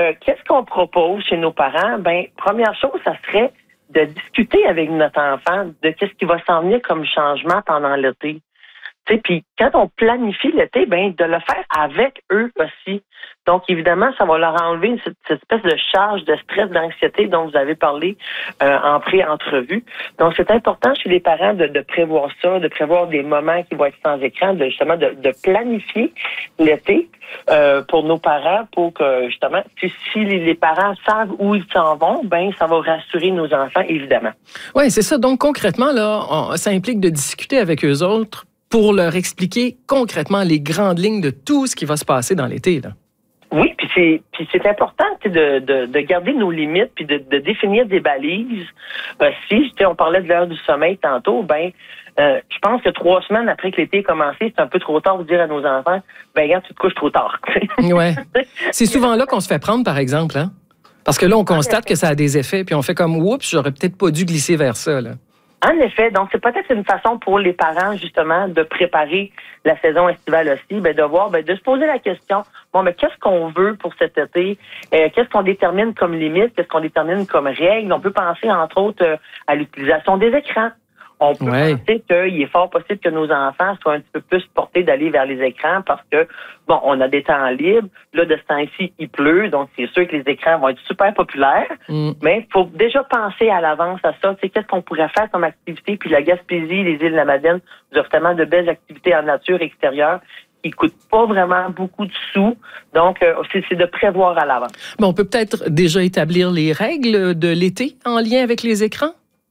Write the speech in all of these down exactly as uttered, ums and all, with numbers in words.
euh, qu'est-ce qu'on propose chez nos parents? Ben, première chose, ça serait de discuter avec notre enfant de qu'est-ce qui va s'en venir comme changement pendant l'été. Puis quand on planifie l'été, ben de le faire avec eux aussi. Donc, évidemment, ça va leur enlever cette, cette espèce de charge de stress, d'anxiété dont vous avez parlé euh, en pré-entrevue. Donc, c'est important chez les parents de, de prévoir ça, de prévoir des moments qui vont être sans écran, de justement de, de planifier l'été euh, pour nos parents, pour que justement, si, si les, les parents savent où ils s'en vont, ben ça va rassurer nos enfants, évidemment. Oui, c'est ça. Donc, concrètement, là, on, ça implique de discuter avec eux autres pour leur expliquer concrètement les grandes lignes de tout ce qui va se passer dans l'été, là. Oui, puis c'est puis c'est important de, de, de garder nos limites puis de, de définir des balises. Euh, si on parlait de l'heure du sommeil tantôt, ben euh, je pense que trois semaines après que l'été a commencé, c'est un peu trop tard de dire à nos enfants, ben regarde, tu te couches trop tard. Ouais. C'est souvent là qu'on se fait prendre, par exemple, hein? Parce que là, on constate que ça a des effets, puis on fait comme, oups, j'aurais peut-être pas dû glisser vers ça, là. En effet, donc c'est peut-être une façon pour les parents, justement, de préparer la saison estivale aussi, ben, de voir, ben, de se poser la question, bon, mais qu'est-ce qu'on veut pour cet été? Euh, qu'est-ce qu'on détermine comme limite? Qu'est-ce qu'on détermine comme règle? On peut penser, entre autres, euh, à l'utilisation des écrans. On peut ouais. penser qu'il est fort possible que nos enfants soient un petit peu plus portés d'aller vers les écrans parce que, bon, on a des temps libres. Là, de ce temps-ci, il pleut, donc c'est sûr que les écrans vont être super populaires. Mm. Mais il faut déjà penser à l'avance à ça. Tu sais, qu'est-ce qu'on pourrait faire comme activité? Puis la Gaspésie, les îles de la Madeleine, vous offrent tellement de belles activités en nature extérieure. Ils ne coûtent pas vraiment beaucoup de sous. Donc, euh, c'est, c'est de prévoir à l'avance. Mais on peut peut-être déjà établir les règles de l'été en lien avec les écrans?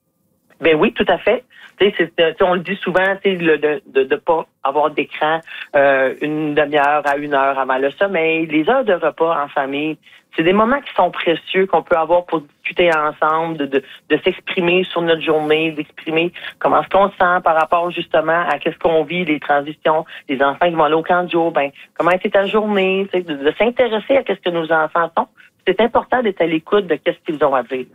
Ben oui, tout à fait. C'est, c'est, on le dit souvent, le, de ne de pas avoir d'écran euh, une demi-heure à une heure avant le sommeil, les heures de repas en famille. C'est des moments qui sont précieux qu'on peut avoir pour discuter ensemble, de, de, de s'exprimer sur notre journée, d'exprimer comment est-ce qu'on se sent par rapport justement à qu'est-ce qu'on vit, les transitions, les enfants qui vont aller au camp de jour, ben comment était ta journée, de, de s'intéresser à qu'est-ce que nos enfants sont. C'est important d'être à l'écoute de qu'est-ce qu'ils ont à dire.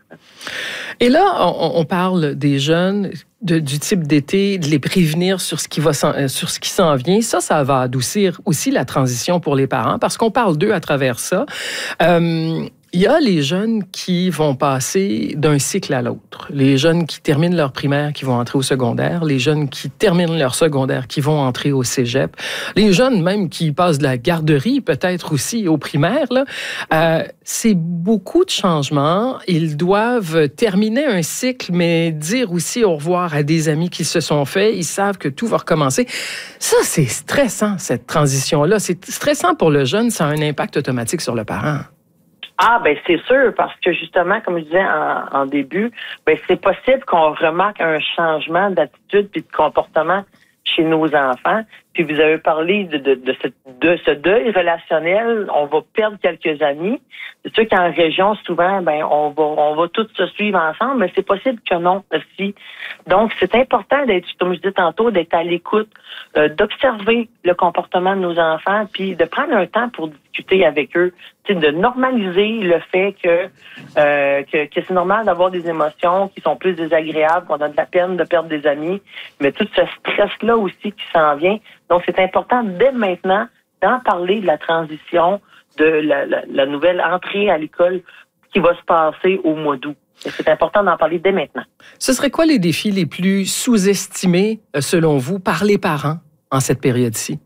Et là, on, on parle des jeunes, de, du type d'été, de les prévenir sur ce qui va s'en, sur ce qui s'en vient. Ça, ça va adoucir aussi la transition pour les parents, parce qu'on parle d'eux à travers ça. Euh, Il y a les jeunes qui vont passer d'un cycle à l'autre. Les jeunes qui terminent leur primaire, qui vont entrer au secondaire. Les jeunes qui terminent leur secondaire, qui vont entrer au cégep. Les jeunes même qui passent de la garderie, peut-être aussi au primaire. Là. Euh, c'est beaucoup de changements. Ils doivent terminer un cycle, mais dire aussi au revoir à des amis qui se sont faits. Ils savent que tout va recommencer. Ça, c'est stressant, cette transition-là. C'est stressant pour le jeune. Ça a un impact automatique sur le parent. Ah, ben c'est sûr, parce que justement, comme je disais en, en début, ben c'est possible qu'on remarque un changement d'attitude puis de comportement chez nos enfants. Puis vous avez parlé de, de, de, ce, de ce deuil relationnel, on va perdre quelques amis. C'est sûr qu'en région, souvent, ben on va on va tous se suivre ensemble, mais c'est possible que non aussi. Donc, c'est important d'être, comme je disais tantôt, d'être à l'écoute, euh, d'observer le comportement de nos enfants, puis de prendre un temps pour discuter avec eux, de normaliser le fait que, euh, que que c'est normal d'avoir des émotions qui sont plus désagréables, qu'on a de la peine de perdre des amis, mais tout ce stress-là aussi qui s'en vient. Donc, c'est important dès maintenant d'en parler de la transition, de la, la, la nouvelle entrée à l'école qui va se passer au mois d'août. Et c'est important d'en parler dès maintenant. Ce serait quoi les défis les plus sous-estimés, selon vous, par les parents en cette période-ci?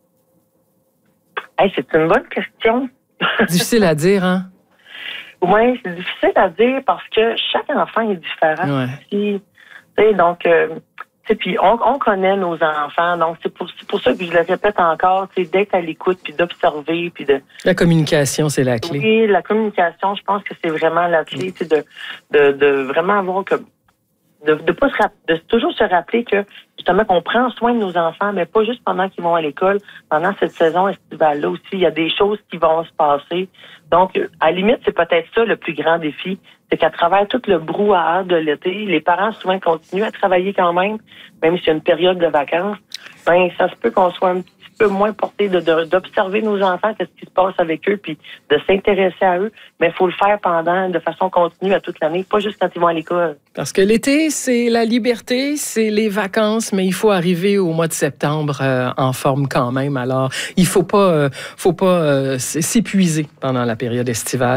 Hey, c'est une bonne question. Difficile à dire, hein? Oui, c'est difficile à dire parce que chaque enfant est différent. Ouais. Puis, donc, euh, puis on, on connaît nos enfants, donc c'est pour, c'est pour ça que je le répète encore, d'être à l'écoute, puis d'observer, puis de... La communication, c'est la clé. Oui, la communication, je pense que c'est vraiment la clé, oui. de, de, de vraiment avoir comme... De, de, pas se, de toujours se rappeler que, justement, qu'on prend soin de nos enfants, mais pas juste pendant qu'ils vont à l'école, pendant cette saison estivale-là aussi, il y a des choses qui vont se passer. Donc, à la limite, c'est peut-être ça le plus grand défi, c'est qu'à travers tout le brouhaha de l'été, les parents souvent continuent à travailler quand même, même s'il y a une période de vacances, ben ça se peut qu'on soit un petit peu moins porté de, de, d'observer nos enfants, qu'est-ce qui se passe avec eux, puis de s'intéresser à eux, mais il faut le faire pendant, de façon continue à toute l'année, pas juste quand ils vont à l'école. Parce que l'été, c'est la liberté, c'est les vacances, mais il faut arriver au mois de septembre euh, en forme quand même. Alors, il faut pas, euh, faut pas euh, s'épuiser pendant la période estivale.